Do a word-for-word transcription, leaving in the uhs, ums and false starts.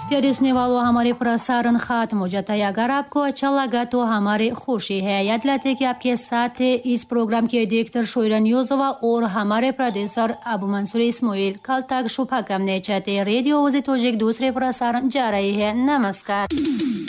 प्यारे सुनने वालों, हमारे प्रसारण खत्म हो जाता है। अगर आपको अच्छा लगा तो हमारे खुशी है। याद लाते कि आपके साथ इस प्रोग्राम के एडिटर शोयरन योजवा और हमारे प्रोड्यूसर अबू मंसूर इस्माइल। कल तक शुभकामनाएं चाहते हैं। रेडियो ओजी तोजिक दूसरे प्रसारण जा रही है। नमस्कार।